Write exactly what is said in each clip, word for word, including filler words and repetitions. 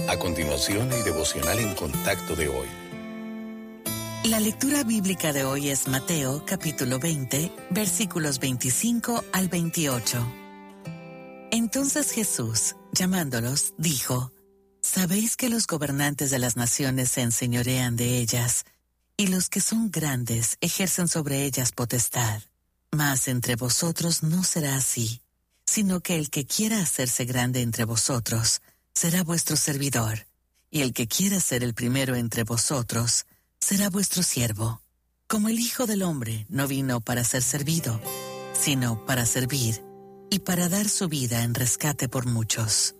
A continuación, el devocional en contacto de hoy. La lectura bíblica de hoy es Mateo, capítulo veinte, versículos veinticinco al veintiocho. Entonces Jesús, llamándolos, dijo: ¿Sabéis que los gobernantes de las naciones se enseñorean de ellas, y los que son grandes ejercen sobre ellas potestad? Mas entre vosotros no será así, sino que el que quiera hacerse grande entre vosotros será vuestro servidor, y el que quiera ser el primero entre vosotros será vuestro siervo. Como el Hijo del Hombre no vino para ser servido, sino para servir, y para dar su vida en rescate por muchos.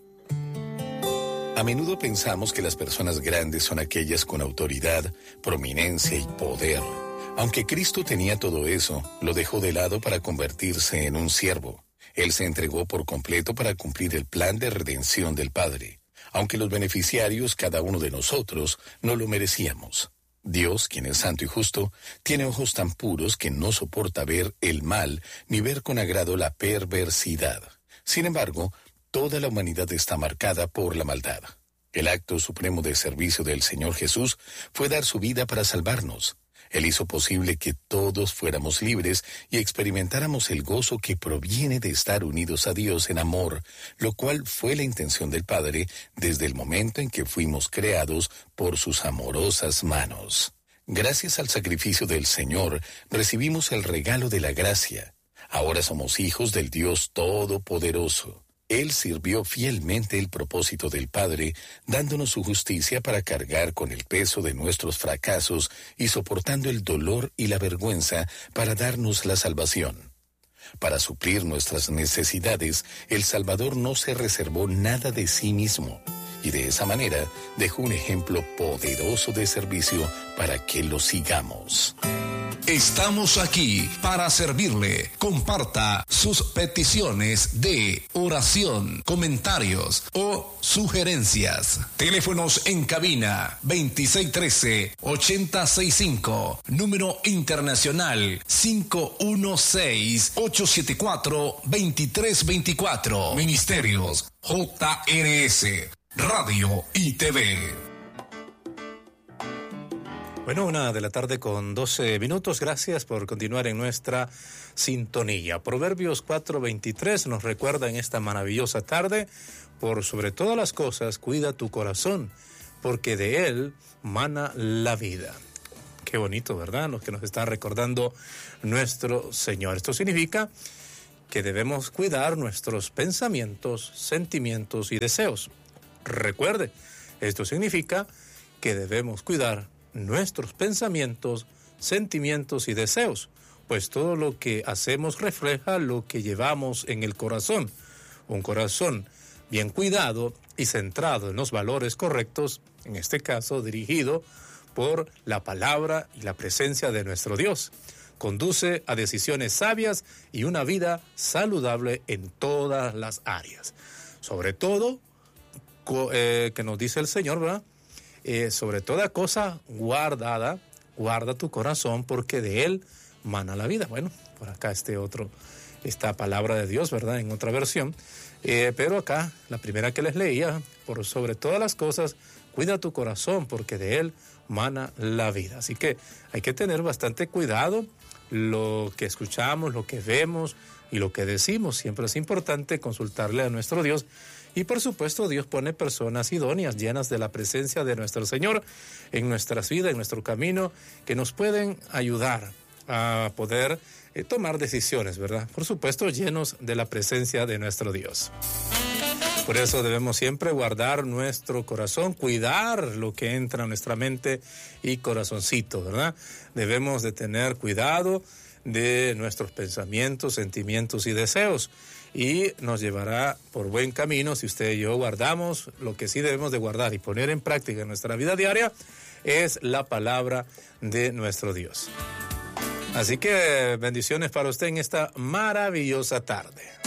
A menudo pensamos que las personas grandes son aquellas con autoridad, prominencia y poder. Aunque Cristo tenía todo eso, lo dejó de lado para convertirse en un siervo. Él se entregó por completo para cumplir el plan de redención del Padre, aunque los beneficiarios, cada uno de nosotros, no lo merecíamos. Dios, quien es santo y justo, tiene ojos tan puros que no soporta ver el mal ni ver con agrado la perversidad. Sin embargo, toda la humanidad está marcada por la maldad. El acto supremo de servicio del Señor Jesús fue dar su vida para salvarnos. Él hizo posible que todos fuéramos libres y experimentáramos el gozo que proviene de estar unidos a Dios en amor, lo cual fue la intención del Padre desde el momento en que fuimos creados por sus amorosas manos. Gracias al sacrificio del Señor, recibimos el regalo de la gracia. Ahora somos hijos del Dios Todopoderoso. Él sirvió fielmente el propósito del Padre, dándonos su justicia para cargar con el peso de nuestros fracasos y soportando el dolor y la vergüenza para darnos la salvación. Para suplir nuestras necesidades, el Salvador no se reservó nada de sí mismo, y de esa manera dejó un ejemplo poderoso de servicio para que lo sigamos. Estamos aquí para servirle. Comparta sus peticiones de oración, comentarios o sugerencias. Teléfonos en cabina veintiséis trece, ochenta sesenta y cinco. Número internacional cinco uno seis, ocho siete cuatro, dos tres dos cuatro. Ministerios J R S, Radio y T V. Bueno, una de la tarde con doce minutos. Gracias por continuar en nuestra sintonía. Proverbios cuatro veintitrés nos recuerda en esta maravillosa tarde: por sobre todas las cosas, cuida tu corazón, porque de él mana la vida. Qué bonito, ¿verdad? Lo que nos está recordando nuestro Señor. Esto significa que debemos cuidar nuestros pensamientos, sentimientos y deseos. Recuerde, esto significa que debemos cuidar nuestros pensamientos, sentimientos y deseos, pues todo lo que hacemos refleja lo que llevamos en el corazón. Un corazón bien cuidado y centrado en los valores correctos, en este caso dirigido por la palabra y la presencia de nuestro Dios, conduce a decisiones sabias y una vida saludable en todas las áreas. Sobre todo, eh, que nos dice el Señor, ¿verdad? Eh, sobre toda cosa guardada, guarda tu corazón, porque de él mana la vida. Bueno, por acá este otro, esta palabra de Dios, ¿verdad? En otra versión. Eh, pero acá, la primera que les leía, por sobre todas las cosas, cuida tu corazón, porque de él mana la vida. Así que hay que tener bastante cuidado lo que escuchamos, lo que vemos y lo que decimos. Siempre es importante consultarle a nuestro Dios. Y por supuesto, Dios pone personas idóneas, llenas de la presencia de nuestro Señor en nuestras vidas, en nuestro camino, que nos pueden ayudar a poder eh, tomar decisiones, ¿verdad? Por supuesto, llenos de la presencia de nuestro Dios. Por eso debemos siempre guardar nuestro corazón, cuidar lo que entra a nuestra mente y corazoncito, ¿verdad? Debemos de tener cuidado de nuestros pensamientos, sentimientos y deseos. Y nos llevará por buen camino si usted y yo guardamos lo que sí debemos de guardar y poner en práctica en nuestra vida diaria, es la palabra de nuestro Dios. Así que bendiciones para usted en esta maravillosa tarde.